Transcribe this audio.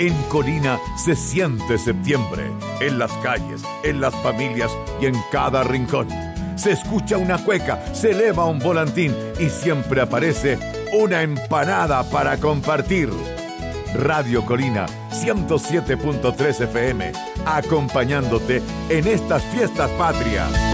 En Colina se siente septiembre, en las calles, en las familias y en cada rincón. Se escucha una cueca, se eleva un volantín y siempre aparece una empanada para compartir. Radio Colina 107.3 FM, acompañándote en estas fiestas patrias.